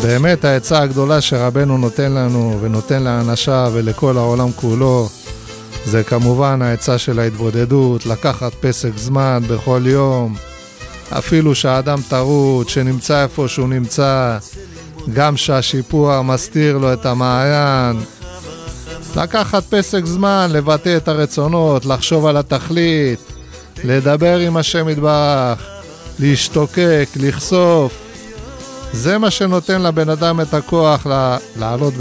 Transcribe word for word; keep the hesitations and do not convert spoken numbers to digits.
באמת העצה הגדולה שרבנו נותן לנו ונותן לאנשיו ולכל העולם כולו, זה כמובן העצה של ההתבודדות, לקחת פסק זמן בכל יום, אפילו שהאדם טרוד, שנמצא איפה שהוא נמצא, גם שהשיפוע מסתיר לו את המעיין, לקחת פסק זמן, לבטא את הרצונות, לחשוב על התכלית, לדבר עם השם יתברך, להשתוקק, לחשוף. זה מה שנותן לבן אדם את הכוח לעלות